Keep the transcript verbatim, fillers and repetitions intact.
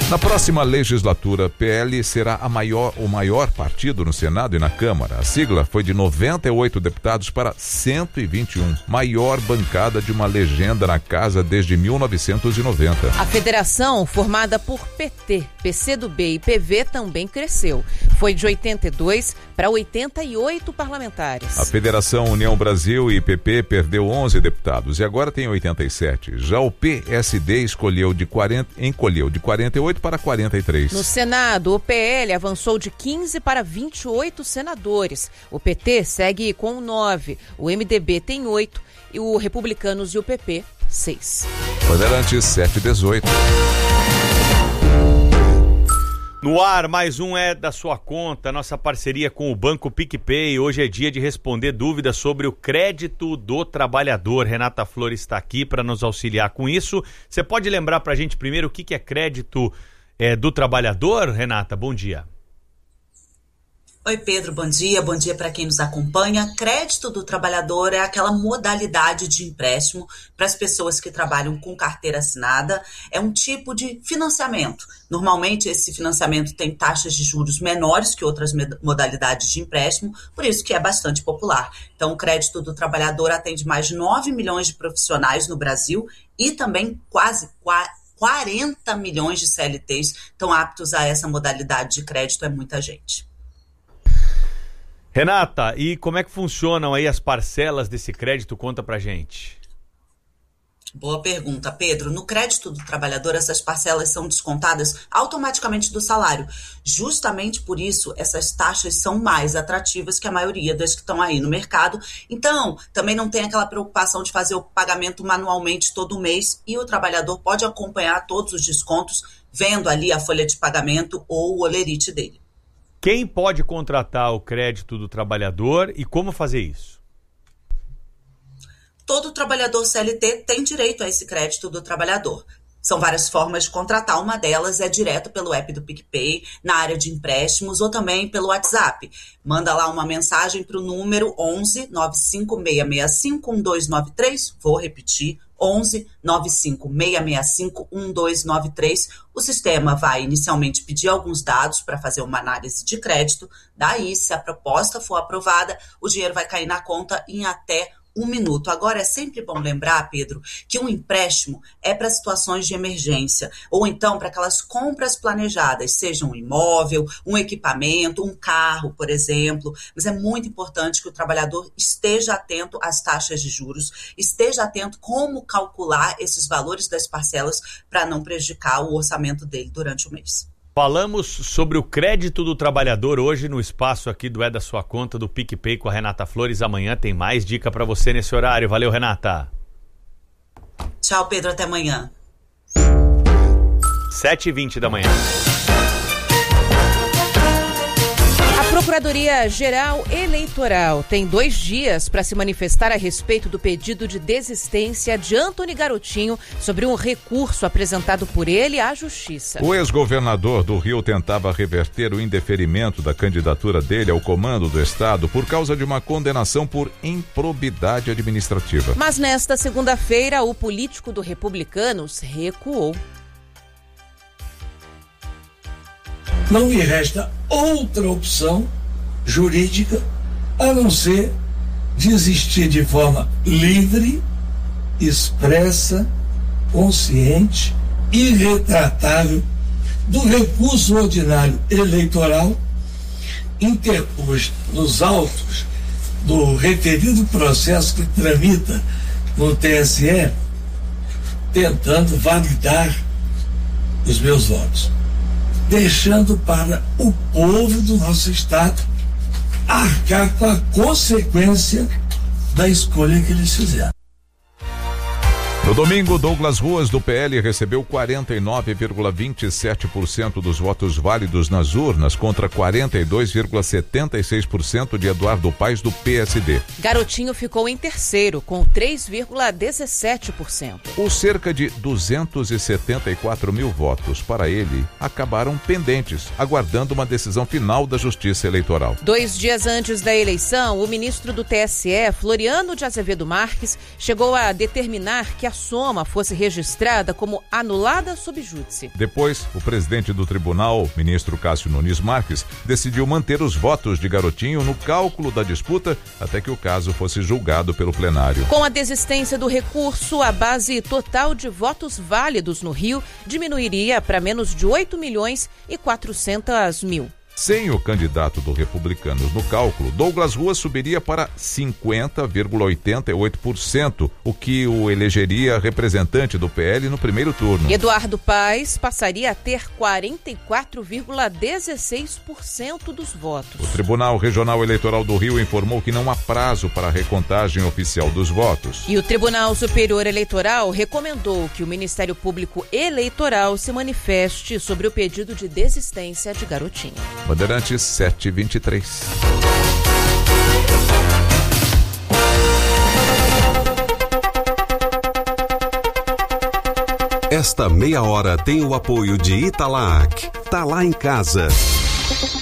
Na próxima legislatura, P L será a maior, o maior partido no Senado e na Câmara. A sigla foi de noventa e oito deputados para cento e vinte e um, maior bancada de uma legenda na casa desde mil novecentos e noventa. A federação, formada por P T, P C do B e P V, também cresceu. Foi de oitenta e dois para oitenta e oito parlamentares. A Federação União Brasil e P P perdeu onze deputados e agora tem oitenta e sete. Já o P S D escolheu de quarenta, encolheu de quarenta e oito para quarenta e três. No Senado, o P L avançou de quinze para vinte e oito senadores. O P T segue com nove, o M D B tem oito e o Republicanos e o P P, seis. Bandeirantes sete e dezoito. No ar, mais um É da Sua Conta, nossa parceria com o Banco PicPay. Hoje é dia de responder dúvidas sobre o crédito do trabalhador. Renata Flores está aqui para nos auxiliar com isso. Você pode lembrar para a gente primeiro o que é crédito é, do trabalhador, Renata? Bom dia. Oi, Pedro, bom dia. Bom dia para quem nos acompanha. Crédito do trabalhador é aquela modalidade de empréstimo para as pessoas que trabalham com carteira assinada. É um tipo de financiamento. Normalmente, esse financiamento tem taxas de juros menores que outras modalidades de empréstimo, por isso que é bastante popular. Então, o crédito do trabalhador atende mais de nove milhões de profissionais no Brasil e também quase quarenta milhões de C L Ts estão aptos a essa modalidade de crédito. É muita gente. Renata, e como é que funcionam aí as parcelas desse crédito? Conta pra gente. Boa pergunta, Pedro. No crédito do trabalhador, essas parcelas são descontadas automaticamente do salário. Justamente por isso, essas taxas são mais atrativas que a maioria das que estão aí no mercado. Então, também não tem aquela preocupação de fazer o pagamento manualmente todo mês e o trabalhador pode acompanhar todos os descontos vendo ali a folha de pagamento ou o holerite dele. Quem pode contratar o crédito do trabalhador e como fazer isso? Todo trabalhador C L T tem direito a esse crédito do trabalhador. São várias formas de contratar. Uma delas é direto pelo app do PicPay, na área de empréstimos ou também pelo WhatsApp. Manda lá uma mensagem para o número onze nove cinco seis seis cinco um dois nove três. Vou repetir. onze nove cinco seis seis cinco um dois nove três. O sistema vai inicialmente pedir alguns dados para fazer uma análise de crédito. Daí, se a proposta for aprovada, o dinheiro vai cair na conta em até um minuto. Agora, é sempre bom lembrar, Pedro, que um empréstimo é para situações de emergência, ou então para aquelas compras planejadas, seja um imóvel, um equipamento, um carro, por exemplo. Mas é muito importante que o trabalhador esteja atento às taxas de juros, esteja atento como calcular esses valores das parcelas para não prejudicar o orçamento dele durante o mês. Falamos sobre o crédito do trabalhador hoje no espaço aqui do É da Sua Conta do PicPay com a Renata Flores. Amanhã tem mais dica para você nesse horário. Valeu, Renata. Tchau, Pedro. Até amanhã. sete e vinte da manhã. A Procuradoria-Geral Eleitoral tem dois dias para se manifestar a respeito do pedido de desistência de Antony Garotinho sobre um recurso apresentado por ele à Justiça. O ex-governador do Rio tentava reverter o indeferimento da candidatura dele ao comando do Estado por causa de uma condenação por improbidade administrativa. Mas nesta segunda-feira, o político do Republicanos recuou. Não me resta outra opção jurídica a não ser desistir de forma livre, expressa, consciente e irretratável do recurso ordinário eleitoral interposto nos autos do referido processo que tramita no T S E, tentando validar os meus votos, deixando para o povo do nosso Estado arcar com a consequência da escolha que eles fizeram. No domingo, Douglas Ruas, do P L, recebeu quarenta e nove vírgula vinte e sete por cento dos votos válidos nas urnas, contra quarenta e dois vírgula setenta e seis por cento de Eduardo Paes, do P S D. Garotinho ficou em terceiro, com três vírgula dezessete por cento. Os cerca de duzentos e setenta e quatro mil votos para ele acabaram pendentes, aguardando uma decisão final da Justiça Eleitoral. Dois dias antes da eleição, o ministro do T S E, Floriano de Azevedo Marques, chegou a determinar que a soma fosse registrada como anulada sob júdice. Depois, o presidente do tribunal, ministro Cássio Nunes Marques, decidiu manter os votos de Garotinho no cálculo da disputa até que o caso fosse julgado pelo plenário. Com a desistência do recurso, a base total de votos válidos no Rio diminuiria para menos de oito milhões e quatrocentos mil. Sem o candidato do Republicanos no cálculo, Douglas Rua subiria para cinquenta vírgula oitenta e oito por cento, o que o elegeria representante do P L no primeiro turno. Eduardo Paes passaria a ter quarenta e quatro vírgula dezesseis por cento dos votos. O Tribunal Regional Eleitoral do Rio informou que não há prazo para a recontagem oficial dos votos. E o Tribunal Superior Eleitoral recomendou que o Ministério Público Eleitoral se manifeste sobre o pedido de desistência de Garotinho. Bandeirantes setecentos e vinte e três. Esta meia hora tem o apoio de Italac. Tá lá em casa.